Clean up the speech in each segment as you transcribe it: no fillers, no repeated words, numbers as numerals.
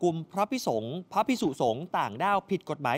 กุมพระภิกษุสงฆ์ต่างด้าวผิดกฎหมาย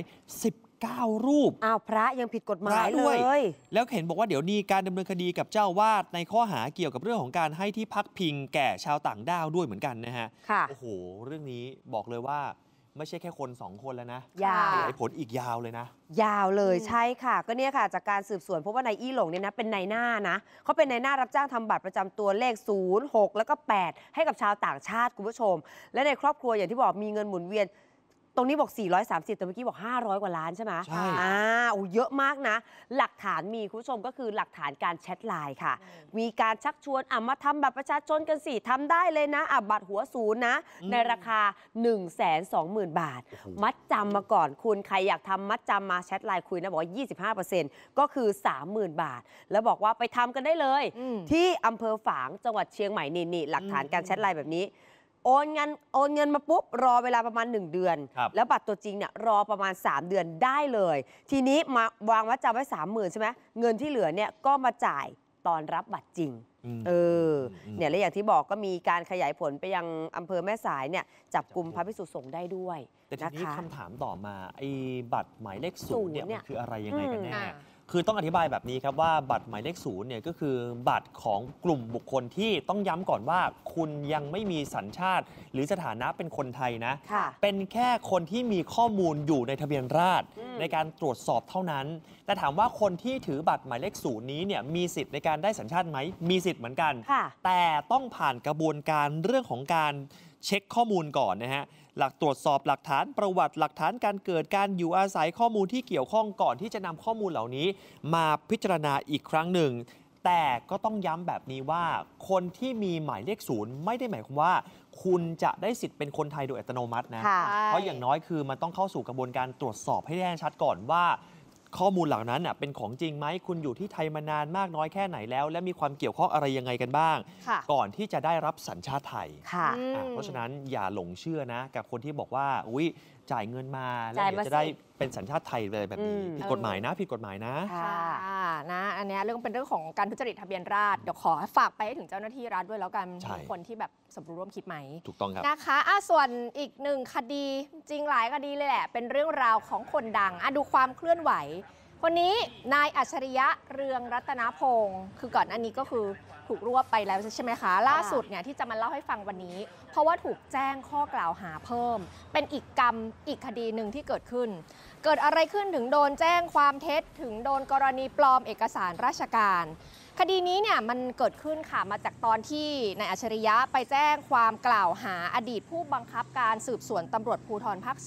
19 รูปอ้าวพระยังผิดกฎหมายเลยแล้วเห็นบอกว่าเดี๋ยวมีการดำเนินคดีกับเจ้าวาดในข้อหาเกี่ยวกับเรื่องของการให้ที่พักพิงแก่ชาวต่างด้าวด้วยเหมือนกันนะฮะโอ้โหเรื่องนี้บอกเลยว่าไม่ใช่แค่คน2 คนแล้วนะขยายผลอีกยาวเลยนะยาวเลยใช่ค่ะก็เนี่ยค่ะจากการสืบสวนเพราะว่านายอี้หลงเนี่ยนะเป็นนายหน้านะเขาเป็นนายหน้ารับจ้างทำบัตรประจำตัวเลข0 6แล้วก็8ให้กับชาวต่างชาติคุณผู้ชมและในครอบครัวอย่างที่บอกมีเงินหมุนเวียนตรงนี้บอก430แต่เมื่อกี้บอก500 กว่าล้านใช่ไหมใช่โอ้เยอะมากนะหลักฐานมีคุณผู้ชมก็คือหลักฐานการแชทไลน์ค่ะมีการชักชวนมาทำบัตรประชาชนกันสิทำได้เลยนะบัตรหัวศูนย์นะในราคา 120,000 บาทมัดจำมาก่อนคุณใครอยากทำมัดจำมาแชทไลน์คุยนะบอกว่า 25% ก็คือ 30,000 บาทแล้วบอกว่าไปทำกันได้เลยที่อำเภอฝางจังหวัดเชียงใหม่นี่หลักฐานการแชทไลน์แบบนี้โอนเงินมาปุ๊บรอเวลาประมาณ1 เดือนแล้วบัตรตัวจริงเนี่ยรอประมาณ3 เดือนได้เลยทีนี้มาวางมัดจำไว้ 30,000 ใช่ไหมเงินที่เหลือเนี่ยก็มาจ่ายตอนรับบัตรจริงเนี่ยและอย่างที่บอกก็มีการขยายผลไปยังอำเภอแม่สายเนี่ยจับกลุ่มพระภิกษุสงฆ์ได้ด้วยแต่ทีนี้คำถามต่อมาไอ้บัตรหมายเลข0เนี่ยมันคืออะไรยังไงกันแน่คือต้องอธิบายแบบนี้ครับว่าบัตรหมายเลข0เนี่ยก็คือบัตรของกลุ่มบุคคลที่ต้องย้ำก่อนว่าคุณยังไม่มีสัญชาติหรือสถานะเป็นคนไทยนะเป็นแค่คนที่มีข้อมูลอยู่ในทะเบียนราษฎรในการตรวจสอบเท่านั้นแต่ถามว่าคนที่ถือบัตรหมายเลข0นี้เนี่ยมีสิทธิ์ในการได้สัญชาติไหมมีสิทธิ์เหมือนกันแต่ต้องผ่านกระบวนการเรื่องของการเช็คข้อมูลก่อนนะฮะหลักตรวจสอบหลักฐานประวัติหลักฐานการเกิดการอยู่อาศัยข้อมูลที่เกี่ยวข้องก่อนที่จะนำข้อมูลเหล่านี้มาพิจารณาอีกครั้งหนึ่งแต่ก็ต้องย้ำแบบนี้ว่าคนที่มีหมายเลข0ไม่ได้หมายความว่าคุณจะได้สิทธิ์เป็นคนไทยโดยอัตโนมัตินะเพราะอย่างน้อยคือมันต้องเข้าสู่กระบวนการตรวจสอบให้แน่ชัดก่อนว่าข้อมูลเหล่านั้นเป็นของจริงไหมคุณอยู่ที่ไทยมานานมากน้อยแค่ไหนแล้วและมีความเกี่ยวข้องอะไรยังไงกันบ้างก่อนที่จะได้รับสัญชาติไทยเพราะฉะนั้นอย่าหลงเชื่อนะกับคนที่บอกว่าอุ๊ยจ่ายเงินมาแล้วเดี๋ยวจะได้เป็นสัญชาติไทยเลยแบบนี้ผิดกฎหมายนะผิดกฎหมายนะนะอันนี้เป็นเรื่องของการทุจริตทะเบียนราษฎรเดี๋ยวขอฝากไปให้ถึงเจ้าหน้าที่รัฐด้วยแล้วกันคนที่แบบสมรู้ร่วมคิดไหมถูกต้องครับนะคะส่วนอีก1 คดีจริงหลายคดีเลยแหละเป็นเรื่องราวของคนดังดูความเคลื่อนไหวคนนี้นายอัจฉริยะเรืองรัตนพงศ์คือก่อนอันนี้ก็คือถูกรวบไปแล้วใช่ไหมคะล่าสุดเนี่ยที่จะมาเล่าให้ฟังวันนี้เพราะว่าถูกแจ้งข้อกล่าวหาเพิ่มเป็นอีกคดีหนึ่งที่เกิดขึ้นเกิดอะไรขึ้นถึงโดนแจ้งความเท็จถึงโดนกรณีปลอมเอกสารราชการคดีนี้เนี่ยมันเกิดขึ้นค่ะมาจากตอนที่นายอัจฉริยะไปแจ้งความกล่าวหาอดีตผู้บังคับการสืบสวนตำรวจภูธรภาค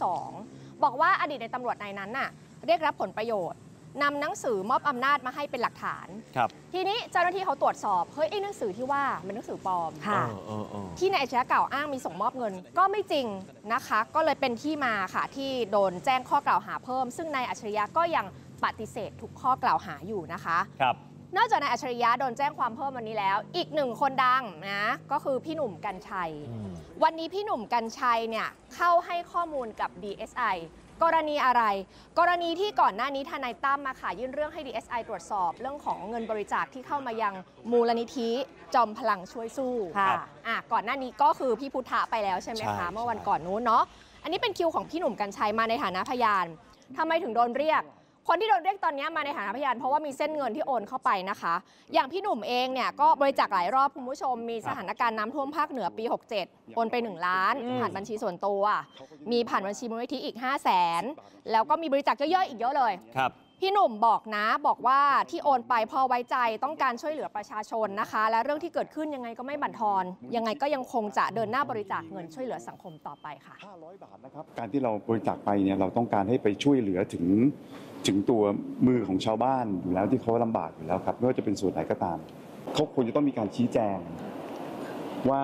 2บอกว่าอดีตในตำรวจนายนั้นน่ะเรียกรับผลประโยชน์นำหนังสือมอบอำนาจมาให้เป็นหลักฐานทีนี้เจ้าหน้าที่เขาตรวจสอบเฮ้ยไอ้หนังสือที่ว่าเป็นหนังสือปลอมที่นายอัจฉริยะกล่าวอ้างมีส่งมอบเงินก็ไม่จริงนะคะก็เลยเป็นที่มาค่ะที่โดนแจ้งข้อกล่าวหาเพิ่มซึ่งนายอัจฉริยะก็ยังปฏิเสธทุกข้อกล่าวหาอยู่นะคะนอกจากนายอัจฉริยะโดนแจ้งความเพิ่มวันนี้แล้วอีก1 คนดังนะก็คือพี่หนุ่มกรรชัยวันนี้พี่หนุ่มกรรชัยเนี่ยเข้าให้ข้อมูลกับ DSIกรณีอะไรกรณีที่ก่อนหน้านี้ทนายตั้มมาค่ะยื่นเรื่องให้ DSI ตรวจสอบเรื่องของเงินบริจาคที่เข้ามายังมูลนิธิจอมพลังช่วยสู้ก่อนหน้านี้ก็คือพี่พุทธะไปแล้วใช่ไหมคะเมื่อวันก่อนนู้นเนาะอันนี้เป็นคิวของพี่หนุ่มกรรชัยมาในฐานะพยานทำไมถึงโดนเรียกคนที่โดนเรียกตอนนี้มาในฐานะพยานเพราะว่ามีเส้นเงินที่โอนเข้าไปนะคะอย่างพี่หนุ่มเองเนี่ยก็บริจาคหลายรอบคุณผู้ชมมีสถานการณ์น้ำท่วมภาคเหนือปี 67โอนไป1 ล้านผ่านบัญชีส่วนตัวมีผ่านบัญชีมูลนิธิอีก 500,000แล้วก็มีบริจาคเยอะๆอีกเยอะเลยพี่หนุ่มบอกว่าที่โอนไปพอไว้ใจต้องการช่วยเหลือประชาชนนะคะและเรื่องที่เกิดขึ้นยังไงก็ไม่บั่นทอนยังไงก็ยังคงจะเดินหน้าบริจาคเงินช่วยเหลือสังคมต่อไปค่ะ 500 บาทนะครับการที่เราบริจาคไปเนี่ยเราต้องการให้ไปช่วยเหลือถึงตัวมือของชาวบ้านอยู่แล้วที่เขาลำบากอยู่แล้วครับไม่ว่าจะเป็นส่วนไหนก็ตามเขาควรจะต้องมีการชี้แจงว่า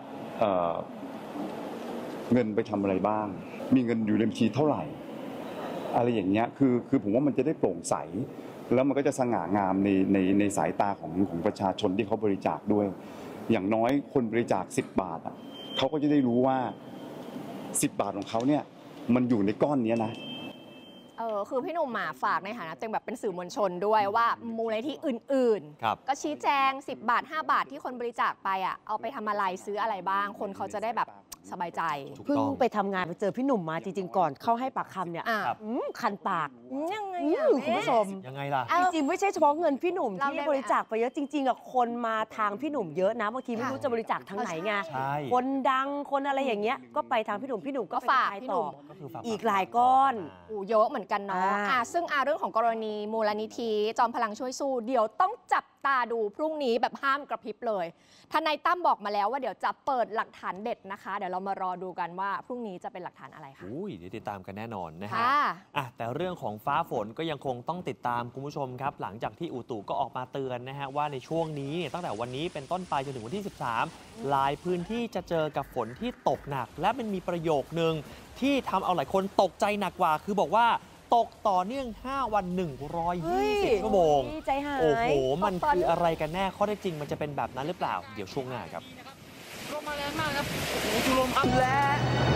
เงินไปทำอะไรบ้างมีเงินอยู่ในบัญชีเท่าไหร่อะไรอย่างเงี้ยคือผมว่ามันจะได้โปร่งใสแล้วมันก็จะสง่างามในสายตาของประชาชนที่เขาบริจาคด้วยอย่างน้อยคนบริจาค10 บาทเขาก็จะได้รู้ว่า10 บาทของเขาเนี่ยมันอยู่ในก้อนนี้นะคือพี่หนุ่มฝากในฐานะเป็นแบบเป็นสื่อมวลชนด้วยว่ามูลนิธิอื่นๆก็ชี้แจง10 บาท 5 บาทที่คนบริจาคไปเอาไปทำอะไรซื้ออะไรบ้างคนเขาจะได้แบบสบายใจถูกเพิ่งต้องไปทำงานไปเจอพี่หนุ่มมาจริงๆก่อนเข้าให้ปากคำเนี่ยครับคันปากยังไงคุณผู้ชมยังไงล่ะเอ้าจริงๆไม่ใช่เฉพาะเงินพี่หนุ่มเราได้ที่ไหมบริจาคไปเยอะจริงๆอะคนมาทางพี่หนุ่มเยอะนะบางทีไม่ค่ะรู้จะบริจาคทางไหนไงใช่คนดังคนอะไรอย่างเงี้ยก็ไปทางพี่หนุ่มก็ก็ฝากไปพี่พี่หหนุ่นุ่มมก็คือฝากอีกหลายก้อนเยอะเหมือนกันเนาะ ซึ่งเรื่องของกรณีมูลนิธิจอมพลังช่วยสู้เดี๋ยวต้องจับตาดูพรุ่งนี้แบบห้ามกระพริบเลยทนายตั้มบอกมาแล้วว่าเดี๋ยวจะเปิดหลักฐานเด็ดนะคะ เดี๋ยวเรามารอดูกันว่าพรุ่งนี้จะเป็นหลักฐานอะไรค่ะอุ้ยเดี๋ยวติดตามกันแน่นอนนะฮะค่ะแต่เรื่องของฟ้าฝนก็ยังคงต้องติดตามคุณผู้ชมครับ หลังจากที่อุตุก็ออกมาเตือนนะฮะว่าในช่วงนี้ตั้งแต่วันนี้เป็นต้นไปจนถึงวันที่ 13 หลายพื้นที่จะเจอกับฝนที่ตกหนัก และมันมีประโยคนึงที่ทำเอาหลายคนตกใจหนักกว่า คือบอกว่าตกต่อเนื่อง 5 วัน 120 ชั่วโมงใจหายโอ้โห มันคืออะไรกันแน่ ข้อเท็จจริงมันจะเป็นแบบนั้นหรือเปล่า เดี๋ยวช่วงหน้าครับลมมาแรงมากครับ โอ้โหดูลมครับและ